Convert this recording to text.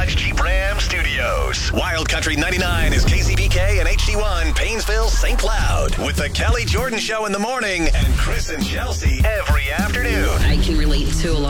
Dodge Jeep Ram Studios. Wild Country 99 is KCBK and HD1 Paynesville, St. Cloud. With the Kelly Jordan Show in the morning and Chris and Chelsea every afternoon. I can relate to a lot.